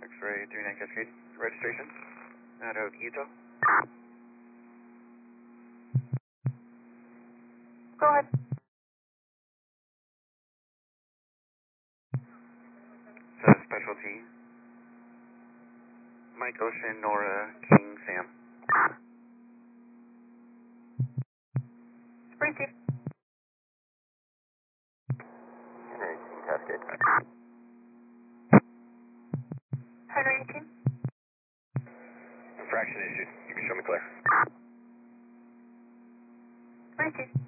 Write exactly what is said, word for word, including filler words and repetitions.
X-ray three nine Cascade, registration out of Utah. Go ahead. So specialty, Mike Ocean, Nora, King, Sam. Spring team. Henry, King, Cascade. Henry team. Infraction issued. You can show me clear. Spring team.